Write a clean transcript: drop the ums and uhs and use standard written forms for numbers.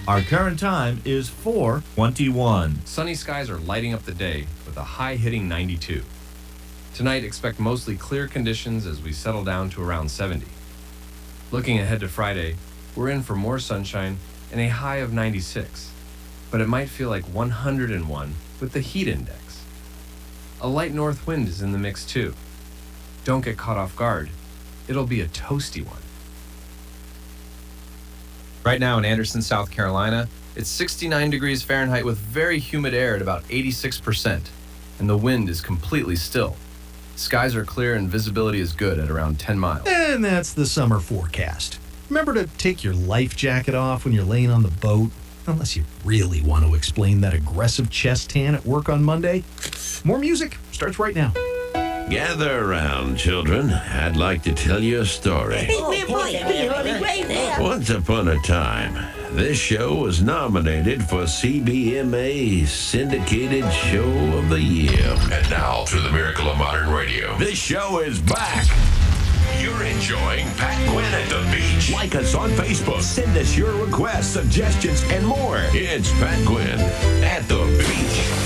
Our current time is 4:21. Sunny skies are lighting up the day with a high hitting 92. Tonight, expect mostly clear conditions as we settle down to around 70. Looking ahead to Friday, we're in for more sunshine and a high of 96, but it might feel like 101 with the heat index. A light north wind is in the mix too. Don't get caught off guard. It'll be a toasty one. Right now in Anderson, South Carolina, it's 69 degrees Fahrenheit with very humid air at about 86%, and the wind is completely still. Skies are clear and visibility is good at around 10 miles. And that's the summer forecast. Remember to take your life jacket off when you're laying on the boat, unless you really want to explain that aggressive chest tan at work on Monday. More music starts right now. Gather around, children. I'd like to tell you a story. Once upon a time, this show was nominated for CBMA Syndicated Show of the Year. And now, through the miracle of modern radio, This show is back. you're enjoying Pat Quinn at the beach. Like us on Facebook. Send us your requests, suggestions, and more. It's Pat Quinn at the